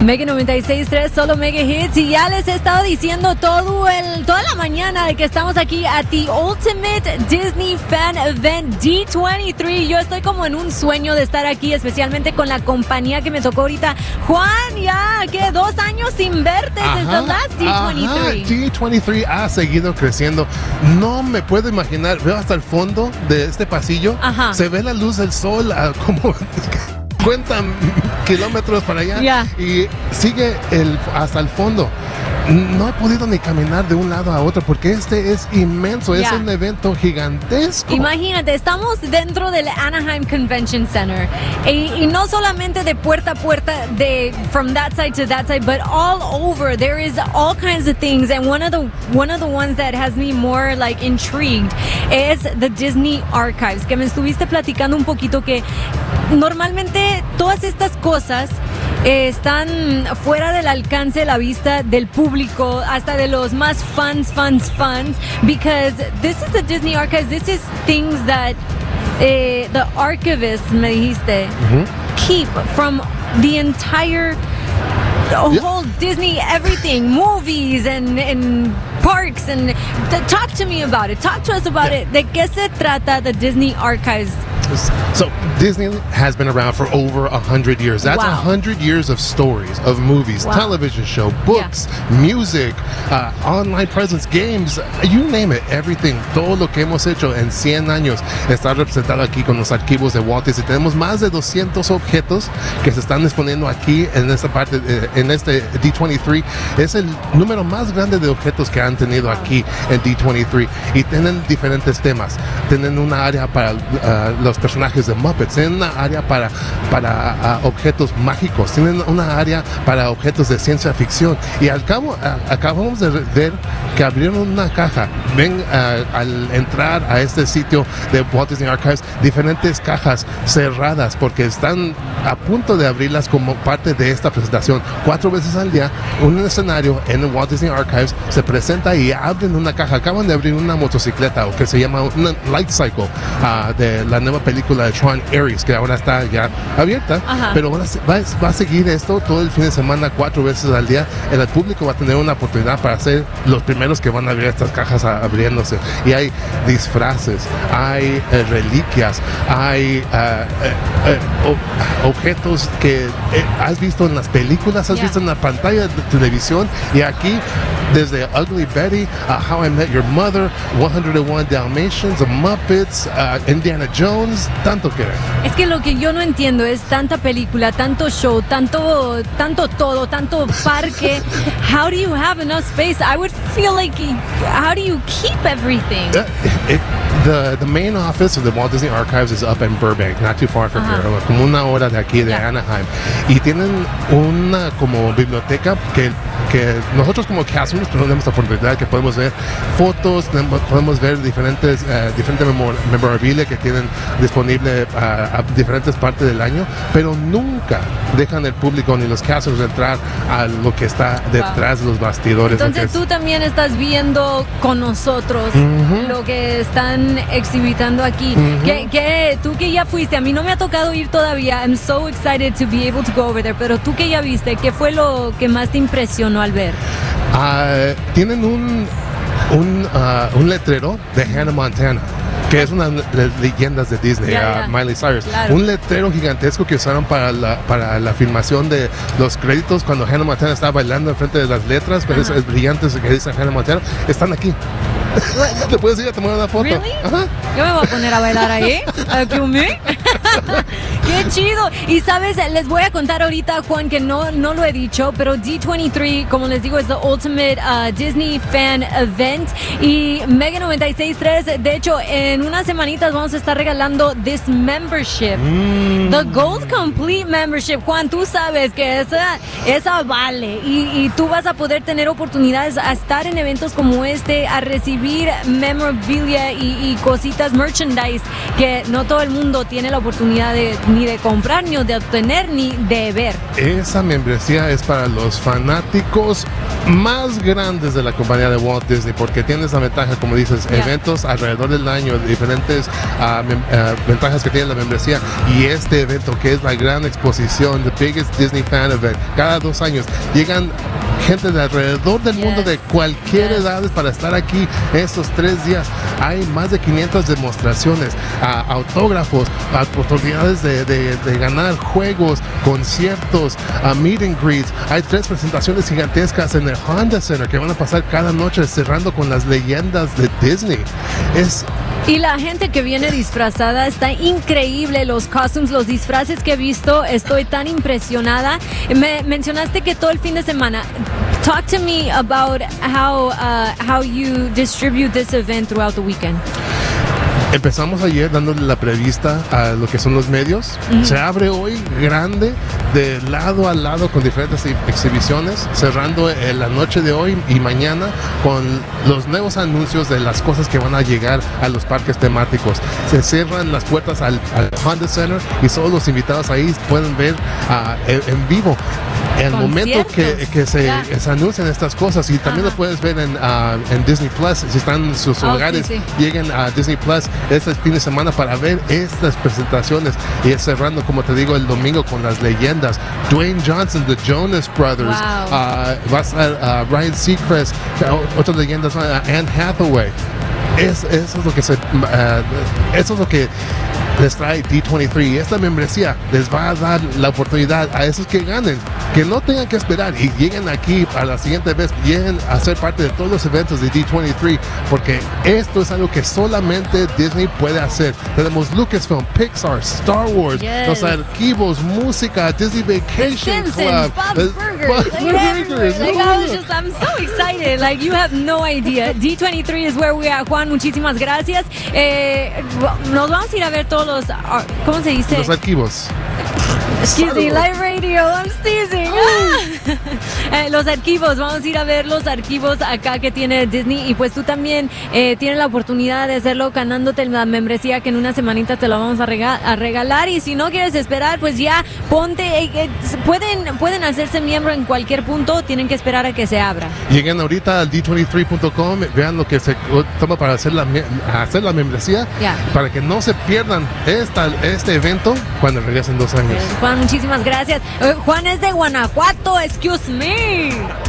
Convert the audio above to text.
Mega 96.3, solo Mega Hits. Y ya les he estado diciendo toda la mañana de que estamos aquí at the Ultimate Disney Fan Event D23. Yo estoy como en un sueño de estar aquí, especialmente con la compañía que me tocó ahorita. Juan, ya, ¿qué? 2 años sin verte desde the last D23. D23 ha seguido creciendo. No me puedo imaginar, veo hasta el fondo de este pasillo. Se ve la luz del sol como 50 kilómetros para allá y sigue hasta el fondo. No he podido ni caminar de un lado a otro porque este es inmenso, es un evento gigantesco. Imagínate, estamos dentro del Anaheim Convention Center y no solamente de puerta a puerta, from that side to that side, but all over. There is all kinds of things, and one of the ones that has me more like intrigued is the Disney Archives, que me estuviste platicando un poquito que normalmente todas estas cosas están fuera del alcance de la vista del público, hasta de los más fans, because this is the Disney Archives. This is things that the archivists, me dijiste, keep from the entire whole Disney, everything, movies and parks, and talk to me about it. Talk to us about it. ¿De qué se trata the Disney Archives? So Disney has been around for over 100 years. That's 100 years of stories, of movies, television show, books, music, online presence, games, you name it, everything. Todo lo que hemos hecho en 100 años está representado aquí con los archivos de Walt Disney. Tenemos más de 200 objetos que se están exponiendo aquí en esta parte, en este D23. Es el número más grande de objetos que han tenido aquí en D23 y tienen diferentes temas. Tienen una área para los personajes de Muppets, tienen una área para objetos mágicos, tienen una área para objetos de ciencia ficción y acabamos de ver que abrieron una caja. Ven al entrar a este sitio de Walt Disney Archives, diferentes cajas cerradas porque están a punto de abrirlas como parte de esta presentación. 4 veces al día, un escenario en el Walt Disney Archives se presenta y abren una caja. Acaban de abrir una motocicleta que se llama una Light Cycle de la nueva película de Tron Ares, que ahora está ya abierta, pero va a seguir esto todo el fin de semana, 4 veces al día. El público va a tener una oportunidad para ser los primeros que van a abrir estas cajas abriéndose, y hay disfraces, hay reliquias, hay objetos que has visto en las películas, has visto en la pantalla de televisión, y aquí desde Ugly Betty, How I Met Your Mother, 101 Dalmatians, The Muppets, Indiana Jones, tanto que ver. Es que lo que yo no entiendo es tanta película, tanto show, tanto parque. How do you have enough space? I would feel like, how do you keep everything? The main office of the Walt Disney Archives is up in Burbank, not too far from here, como una hora de aquí de Anaheim, y tienen una como biblioteca que nosotros como casters tenemos la oportunidad que podemos ver fotos, podemos ver diferente memorabilia que tienen disponible a diferentes partes del año, pero nunca dejan el público ni los casters entrar a lo que está detrás de los bastidores. Entonces tú también estás viendo con nosotros lo que están exhibitando aquí. Tú que ya fuiste, a mí no me ha tocado ir todavía. I'm so excited to be able to go over there, pero tú que ya viste, ¿qué fue lo que más te impresionó al ver? Tienen un letrero de Hannah Montana, que es una de las leyendas de Disney, Miley Cyrus. Un letrero gigantesco que usaron para la filmación de los créditos cuando Hannah Montana estaba bailando enfrente de las letras, pero es brillante que dice Hannah Montana. Están aquí. ¿Te puedes ir a tomar una foto? Really? Yo me voy a poner a bailar ahí. ¡Qué chido! Y sabes, les voy a contar ahorita, Juan, que no lo he dicho, pero D23, como les digo, es the Ultimate Disney Fan Event, y Mega 96.3, de hecho, en unas semanitas vamos a estar regalando this membership, the Gold Complete Membership. Juan, tú sabes que esa vale, y tú vas a poder tener oportunidades a estar en eventos como este, a recibir memorabilia y cositas, merchandise, que no todo el mundo tiene la oportunidad oportunidad ni de comprar, ni de obtener, ni de ver. Esa membresía es para los fanáticos más grandes de la compañía de Walt Disney, porque tiene esa ventaja, como dices, eventos alrededor del año, diferentes ventajas que tiene la membresía, y este evento que es la gran exposición, The Biggest Disney Fan Event, cada 2 años llegan gente de alrededor del mundo, de cualquier edad, para estar aquí estos 3 días. Hay más de 500 demostraciones, autógrafos, oportunidades de ganar juegos, conciertos, meet and greets. Hay 3 presentaciones gigantescas en el Honda Center que van a pasar cada noche, cerrando con las leyendas de Disney. Y la gente que viene disfrazada está increíble, los costumes, los disfraces que he visto, estoy tan impresionada. Me mencionaste que todo el fin de semana. Talk to me about how you distribute this event throughout the weekend. Empezamos ayer dándole la prevista a lo que son los medios. Se abre hoy grande, de lado a lado, con diferentes exhibiciones, cerrando la noche de hoy y mañana con los nuevos anuncios de las cosas que van a llegar a los parques temáticos. Se cierran las puertas al Honda Center y solo los invitados ahí pueden ver en vivo el momento que se anuncian estas cosas. Y también lo puedes ver en Disney Plus. Si están en sus hogares, lleguen a Disney Plus este fin de semana para ver estas presentaciones. Y cerrando, como te digo, el domingo con las leyendas: Dwayne Johnson, The Jonas Brothers, va a estar Ryan Seacrest, otras leyendas, Anne Hathaway. Eso es lo que les trae D23, y esta membresía les va a dar la oportunidad a esos que ganen, que no tengan que esperar y lleguen aquí a la siguiente vez, lleguen a ser parte de todos los eventos de D23, porque esto es algo que solamente Disney puede hacer. Tenemos Lucasfilm, Pixar, Star Wars, los archivos, música, Disney Vacation Club, Bob's Burgers. I'm so excited, like you have no idea. D23 is where we are. Juan, muchísimas gracias. Nos vamos a ir a ver todos los, ¿cómo se dice? Los archivos. Excuse me, live radio, I'm teasing. Los archivos, vamos a ir a ver los archivos acá que tiene Disney, y pues tú también tienes la oportunidad de hacerlo ganándote la membresía, que en una semanita te la vamos a regalar. Y si no quieres esperar, pues ya ponte, pueden hacerse miembro en cualquier punto, tienen que esperar a que se abra. Lleguen ahorita al d23.com, vean lo que se toma para hacer la membresía, para que no se pierdan este evento cuando regresen 2 años. Juan, muchísimas gracias. Juan es de Guanajuato, excuse me.